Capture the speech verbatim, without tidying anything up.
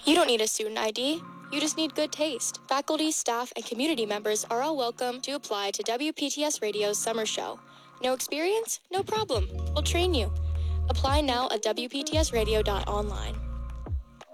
You don't need a student I D. You just need good taste. Faculty, staff, and community members are all welcome to apply to W P T S Radio's summer show. No experience? No problem. We'll train you. Apply now at W P T S radio dot online.